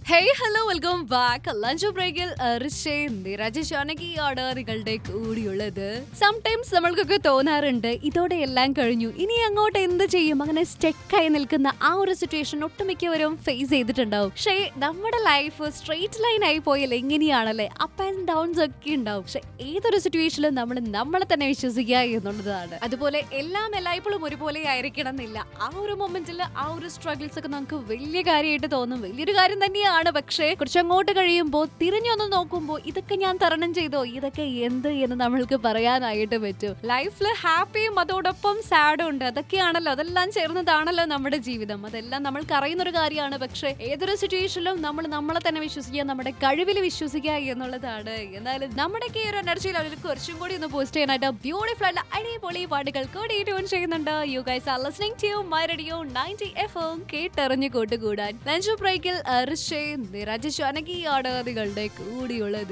Hey hello welcome back lunch ബ്രേക്കിൽ നിരജാനകിയാണ് നിങ്ങളുടെ കൂടിയുള്ളത്. Sometimes നമ്മൾക്കൊക്കെ തോന്നാറുണ്ട് ഇതോടെ എല്ലാം കഴിഞ്ഞു, ഇനി അങ്ങോട്ട് എന്ത് ചെയ്യും, അങ്ങനെ സ്റ്റെക്കായി നിൽക്കുന്ന ആ ഒരു സിറ്റുവേഷൻ ഒട്ടുമിക്കവരും ഫേസ് ചെയ്തിട്ടുണ്ടാവും. പക്ഷേ നമ്മുടെ ലൈഫ് സ്ട്രെയിറ്റ് ലൈൻ ആയി പോയാൽ എങ്ങനെയാണല്ലേ, അപ്പ് ആൻഡ് ഡൗൺസ് ഒക്കെ ഉണ്ടാവും. പക്ഷെ ഏതൊരു സിറ്റുവേഷനിലും നമ്മൾ നമ്മളെ തന്നെ വിശ്വസിക്കുക എന്നുള്ളതാണ്. അതുപോലെ എല്ലാം എല്ലായ്പ്പോഴും ഒരുപോലെ ആയിരിക്കണം എന്നില്ല. ആ ഒരു മൊമെന്റിൽ ആ ഒരു സ്ട്രഗിൾസ് ഒക്കെ നമുക്ക് വലിയ കാര്യമായിട്ട് തോന്നും, വലിയൊരു കാര്യം തന്നെയാണ്. പക്ഷേ കുറച്ചങ്ങോട്ട് കഴിയുമ്പോൾ തിരിഞ്ഞൊന്ന് നോക്കുമ്പോൾ ഇതൊക്കെ ഞാൻ തരണം ചെയ്തോ, ഇതൊക്കെ എന്ത് എന്ന് നമ്മൾക്ക് പറയാനായിട്ട് പറ്റും. ലൈഫിൽ ഹാപ്പിയും അതോടൊപ്പം സാഡും ഉണ്ട്. അതൊക്കെയാണല്ലോ, അതെല്ലാം ചേർന്നതാണല്ലോ നമ്മുടെ ജീവിതം. അതെല്ലാം നമ്മൾക്ക് അറിയുന്ന ഒരു കാര്യമാണ്. പക്ഷേ ഏതൊരു സിറ്റുവേഷനിലും നമ്മൾ നമ്മളെ തന്നെ വിശ്വസിക്കുക, നമ്മുടെ കഴിവിൽ വിശ്വസിക്കുക എന്നുള്ളതാണ്. എന്നാലും നമ്മുടെയൊക്കെ ഈ ഒരു എനർജിയിൽ അവർക്ക് കുറച്ചും കൂടി ഒന്ന് ബൂസ്റ്റ് ചെയ്യാനായിട്ട് ബ്യൂട്ടിഫുൾ ആയിട്ടുള്ള അടിപൊളി പാട്ടുകൾ കൂടി ട്യൂൺ ചെയ്യുന്നുണ്ട്. You guys are listening to my radio 90 FM. കേട്ടറിഞ്ഞു കൂട്ടുകൂടാൻ ലഞ്ച് ബ്രേക്കിൽ നിരജാനകിയാണ് നിങ്ങളുടെ കൂടിയുള്ളത്.